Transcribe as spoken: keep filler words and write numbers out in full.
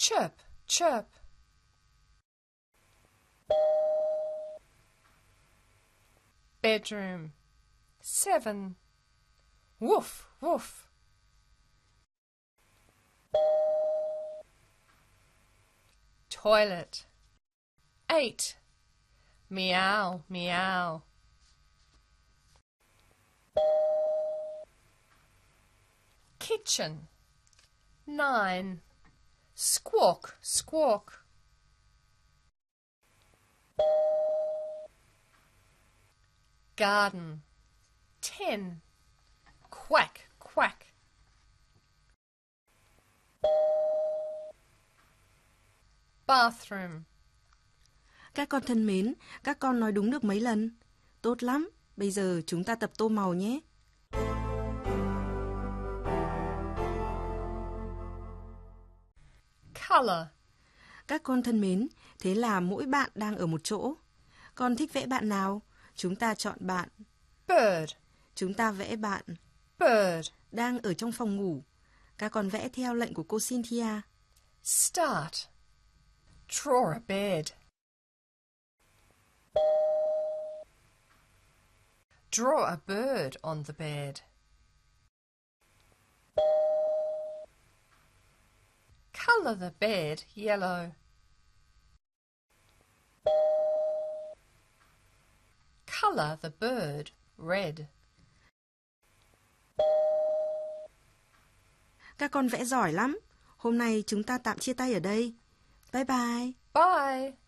Chirp, chirp. Bedroom. Seven. Woof, woof. Toilet. Eight. Meow, meow. Kitchen. Nine. Squawk, squawk. Garden. Ten. Quack, quack. Bathroom. Các con thân mến, các con nói đúng được mấy lần? Tốt lắm, bây giờ chúng ta tập tô màu nhé. Color. Các con thân mến, thế là mỗi bạn đang ở một chỗ. Con thích vẽ bạn nào? Chúng ta chọn bạn. Bird. Chúng ta vẽ bạn. Bird. Đang ở trong phòng ngủ. Các con vẽ theo lệnh của cô Cynthia. Start. Draw a bed. Draw a bird on the bed. Color the bed yellow. Color the bird red. Các con vẽ giỏi lắm. Hôm nay chúng ta tạm chia tay ở đây. Bye bye. Bye.